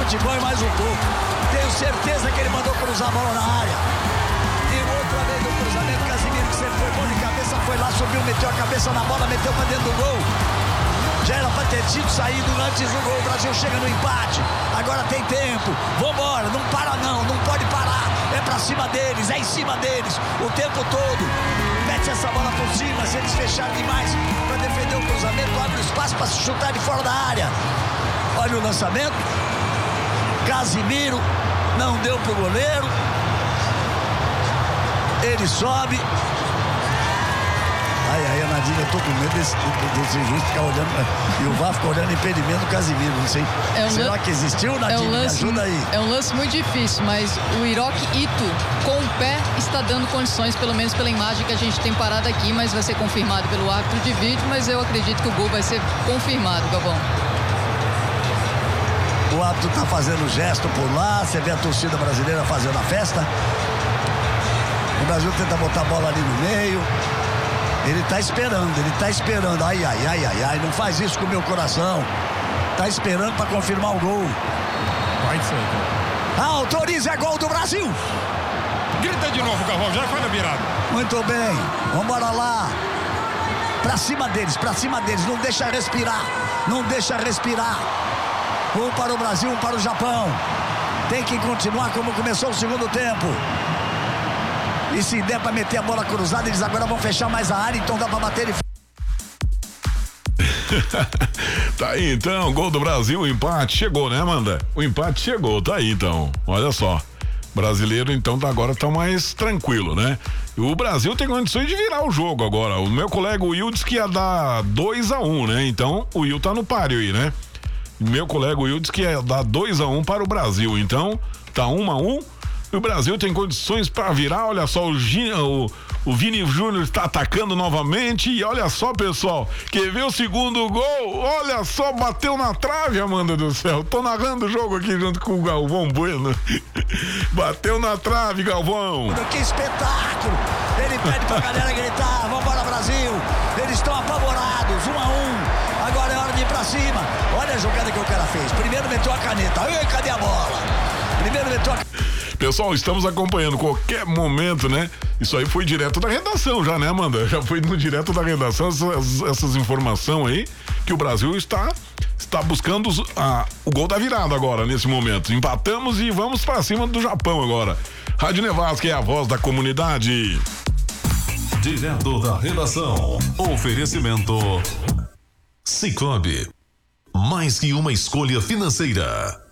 futebol e mais um pouco. Tenho certeza que ele mandou cruzar a bola na área. E outra vez no cruzamento, Casimiro, que sempre foi bom de cabeça, foi lá, subiu, meteu a cabeça na bola, meteu pra dentro do gol. Já era pra ter tido saído antes do gol. O Brasil chega no empate. Agora tem tempo. Vambora, não para não pode parar. É pra cima deles, é em cima deles o tempo todo. Mete essa bola por cima. Se eles fecharem demais pra defender o cruzamento, abre o espaço pra se chutar de fora da área. Olha o lançamento. Casimiro não deu pro goleiro. Ele sobe. Aí, Nadine, eu tô com medo desse juiz ficar olhando, e o VAR fica olhando impedimento do Casimiro, não sei. Será que existiu, Nadine? Me ajuda aí. É um lance muito difícil, mas o Hiroki Ito, com o pé, está dando condições, pelo menos pela imagem que a gente tem parado aqui, mas vai ser confirmado pelo árbitro de vídeo, mas eu acredito que o gol vai ser confirmado, Galvão. O árbitro tá fazendo gesto por lá, você vê a torcida brasileira fazendo a festa. O Brasil tenta botar a bola ali no meio. Ele tá esperando. Ai, não faz isso com o meu coração. Tá esperando pra confirmar o gol. Vai ser. Autoriza, é gol do Brasil. Grita de novo, Galvão, já foi na virada. Muito bem, vambora lá. Pra cima deles, não deixa respirar. Um para o Brasil, um para o Japão. Tem que continuar como começou o segundo tempo. E se der pra meter a bola cruzada, eles agora vão fechar mais a área, então dá pra bater e... Tá aí então, gol do Brasil, o empate chegou, né, Amanda? O empate chegou, tá aí então, olha só. Brasileiro então agora tá mais tranquilo, né? O Brasil tem condições de virar o jogo agora. O meu colega Will disse que ia dar 2-1, né? Então o Will tá no páreo aí, né? Meu colega Will disse que ia dar 2-1 para o Brasil, então tá 1-1. O Brasil tem condições para virar. Olha só, o Vini Júnior está atacando novamente. E olha só, pessoal, quer ver o segundo gol? Olha só, bateu na trave, Amanda do céu. Tô narrando o jogo aqui junto com o Galvão Bueno. Bateu na trave, Galvão. Que espetáculo! Ele pede pra galera gritar: vambora, Brasil! Eles estão apavorados, 1-1. Agora é hora de ir pra cima. Olha a jogada que o cara fez. Primeiro meteu a caneta. Ai, cadê a bola? Primeiro meteu a... Pessoal, estamos acompanhando qualquer momento, né? Isso aí foi direto da redação já, né, Amanda? Já foi no direto da redação essas informações aí, que o Brasil está buscando o gol da virada agora, nesse momento. Empatamos e vamos pra cima do Japão agora. Rádio Nevasca é a voz da comunidade. Direto da redação. Oferecimento Sicoob. Mais que uma escolha financeira.